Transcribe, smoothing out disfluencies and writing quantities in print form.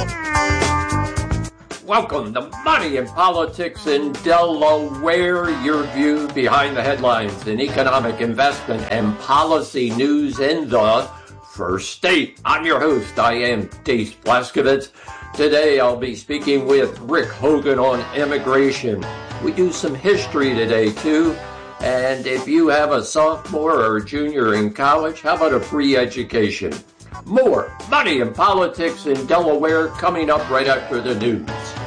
Welcome to Money and Politics in Delaware, your view behind the headlines in economic, investment, and policy news in the first state. I'm your host. I am Denis Blaskovitz. Today I'll be speaking with Rick Hogan on immigration. We do some history today too. And if you have a sophomore or a junior in college, how about a free education? More Money and Politics in Delaware coming up right after the news.